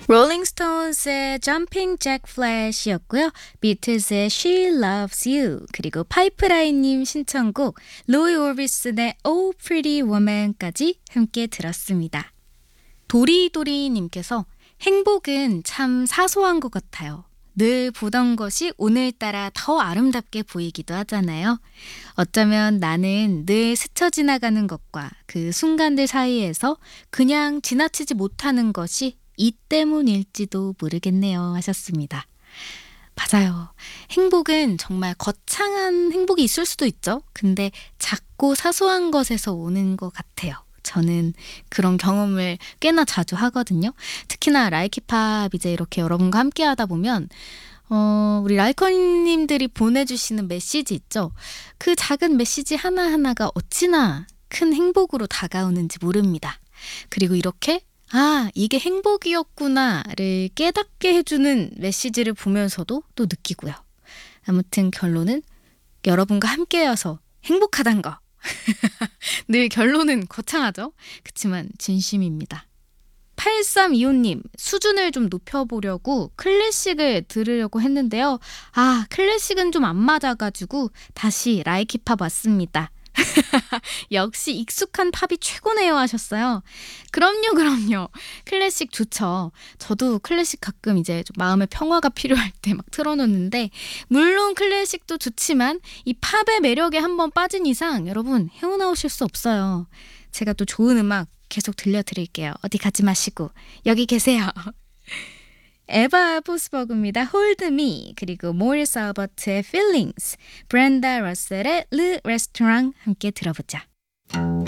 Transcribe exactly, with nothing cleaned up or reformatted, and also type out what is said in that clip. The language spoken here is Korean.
롤링 스톤스의 Jumping Jack Flash였고요. 비틀즈의 She Loves You, 그리고 파이프라인님 신청곡 로이 오비슨의 Oh Pretty Woman까지 함께 들었습니다. 도리도리님께서 행복은 참 사소한 것 같아요. 늘 보던 것이 오늘따라 더 아름답게 보이기도 하잖아요. 어쩌면 나는 늘 스쳐 지나가는 것과 그 순간들 사이에서 그냥 지나치지 못하는 것이 이 때문일지도 모르겠네요 하셨습니다. 맞아요. 행복은 정말 거창한 행복이 있을 수도 있죠. 근데 작고 사소한 것에서 오는 것 같아요. 저는 그런 경험을 꽤나 자주 하거든요. 특히나 라이키팝 이제 이렇게 여러분과 함께 하다 보면 어, 우리 라이커님들이 보내주시는 메시지 있죠. 그 작은 메시지 하나하나가 어찌나 큰 행복으로 다가오는지 모릅니다. 그리고 이렇게 아, 이게 행복이었구나를 깨닫게 해주는 메시지를 보면서도 또 느끼고요. 아무튼 결론은 여러분과 함께여서 행복하단 거. 늘 결론은 거창하죠? 그치만 진심입니다. 팔삼이오님, 수준을 좀 높여보려고 클래식을 들으려고 했는데요. 아, 클래식은 좀 안 맞아가지고 다시 라이키팝 왔습니다. 역시 익숙한 팝이 최고네요 하셨어요. 그럼요, 그럼요. 클래식 좋죠. 저도 클래식 가끔 이제 좀 마음의 평화가 필요할 때 막 틀어놓는데, 물론 클래식도 좋지만 이 팝의 매력에 한번 빠진 이상 여러분 헤어나오실 수 없어요. 제가 또 좋은 음악 계속 들려드릴게요. 어디 가지 마시고 여기 계세요. 에바 포스버그입니다. Hold Me, 그리고 모리스 알버트의 Feelings, 브렌다 러셀의 Le Restaurant 함께 들어보자.